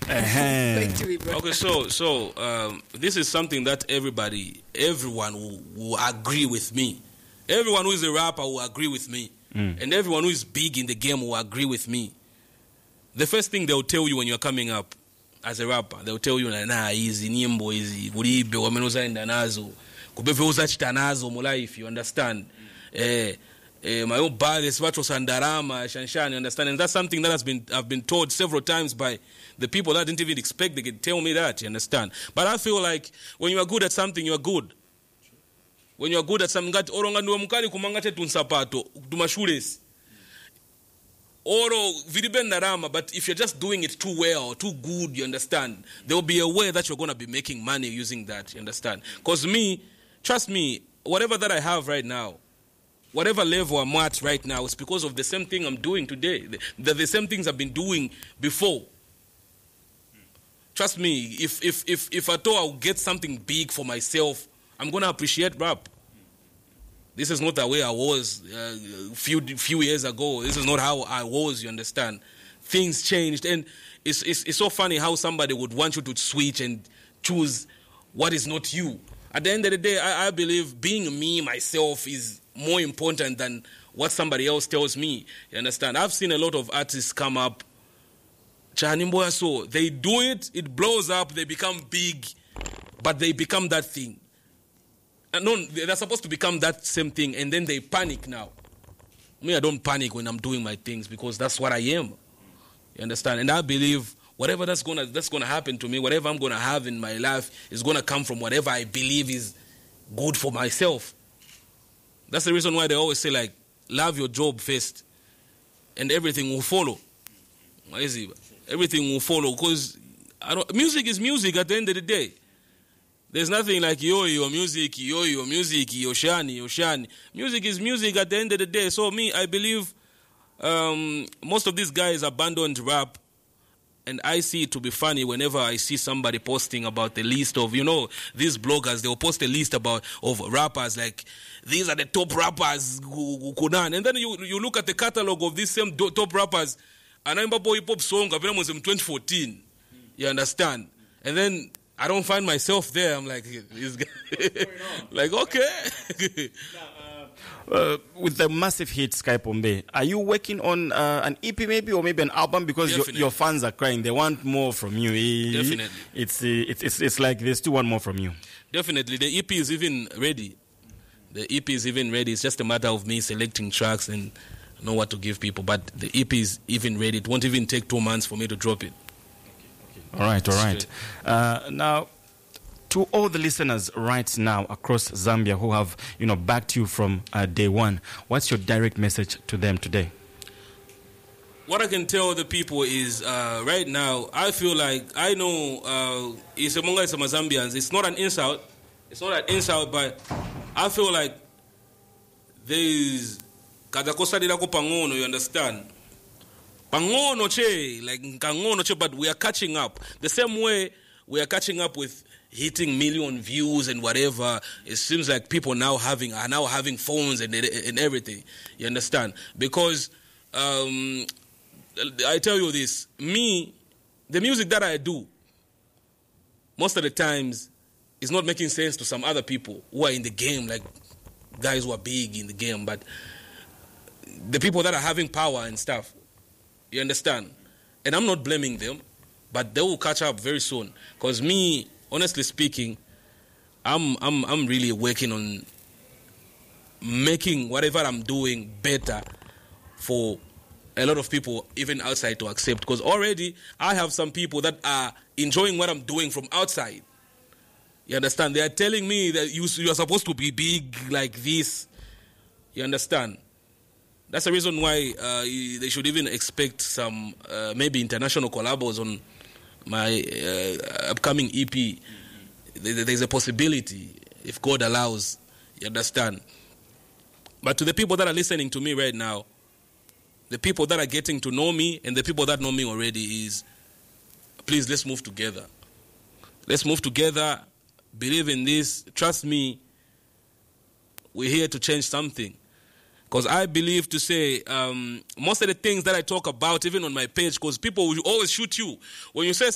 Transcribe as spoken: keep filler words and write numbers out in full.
Uh-huh. Okay, so so um, this is something that everybody, everyone will, will agree with me. Everyone who is a rapper will agree with me. Mm. And everyone who is big in the game will agree with me. The first thing they'll tell you when you're coming up as a rapper, they'll tell you, nah, easy, nyimbo, easy, bulibe, wamenuza enda nazo, kubeve uza chita nazo mu life, you understand? Eh, eh, my own body is what was Sandarama, Shanshan, you understand? And that's something that has been, I've been told several times by the people that didn't even expect they could tell me that, you understand? But I feel like when you are good at something, you are good. When you are good at something, oronga nduwa mukali kumangate tunsapato, tumashules. Oro vidibenda rama, but if you're just doing it too well, too good, you understand, there will be a way that you're going to be making money using that, you understand? Because me, trust me, whatever that I have right now, whatever level I'm at right now, it's because of the same thing I'm doing today. The, the, the same things I've been doing before. Trust me, if if if if at all I'll get something big for myself, I'm going to appreciate rap. This is not the way I was a uh, few few years ago. This is not how I was, you understand? Things changed, and it's, it's, it's so funny how somebody would want you to switch and choose what is not you. At the end of the day, I, I believe being me, myself, is more important than what somebody else tells me, you understand? I've seen a lot of artists come up, so they do it, it blows up, they become big, but they become that thing. No, they're supposed to become that same thing, and then they panic now. Me, I don't panic when I'm doing my things because that's what I am. You understand? And I believe whatever that's gonna that's gonna happen to me, whatever I'm gonna have in my life, is gonna come from whatever I believe is good for myself. That's the reason why they always say, like, love your job first, and everything will follow. Why is it? Everything will follow because I don't. Music is music at the end of the day. There's nothing like yo, yo, music, yo, yo, music, yoshani, yoshani. Music is music at the end of the day. So me, I believe um, most of these guys abandoned rap, and I see it to be funny whenever I see somebody posting about the list of, you know, these bloggers, they'll post a list about of rappers, like, these are the top rappers, and then you you look at the catalog of these same do, top rappers, and I'm a hip hop song, I was in twenty fourteen, you understand? And then I don't find myself there. I'm like, this guy. Like, okay. now, uh, uh, with the massive hit Sky Pombe, are you working on uh, an E P maybe or maybe an album? Because your, your fans are crying. They want more from you. Definitely. It's, uh, it's, it's, it's like they still want more from you. Definitely. The E P is even ready. The E P is even ready. It's just a matter of me selecting tracks and know what to give people. But the E P is even ready. It won't even take two months for me to drop it. All right, all right. Uh, now, to all the listeners right now across Zambia who have, you know, backed you from uh, day one, what's your direct message to them today? What I can tell the people is, uh, right now, I feel like, I know, uh, it's among us, Zambians, it's not an insult, it's not an insult, but I feel like there is, you understand? Pangono che, like Kangono che, but we are catching up. The same way we are catching up with hitting million views and whatever. It seems like people now having are now having phones and and everything. You understand? Because um, I tell you this, me, the music that I do, most of the times, is not making sense to some other people who are in the game, like guys who are big in the game, but the people that are having power and stuff. You understand? And I'm not blaming them, but they will catch up very soon. Because me, honestly speaking, I'm I'm I'm really working on making whatever I'm doing better for a lot of people, even outside, to accept. Because already I have some people that are enjoying what I'm doing from outside. You understand? They are telling me that you you are supposed to be big like this. You understand? That's the reason why uh, they should even expect some uh, maybe international collabos on my uh, upcoming E P. There's a possibility, if God allows. You understand? But to the people that are listening to me right now, the people that are getting to know me and the people that know me already, is, please, let's move together. Let's move together. Believe in this. Trust me. We're here to change something. Because I believe to say um, most of the things that I talk about, even on my page, because people will always shoot you. When you say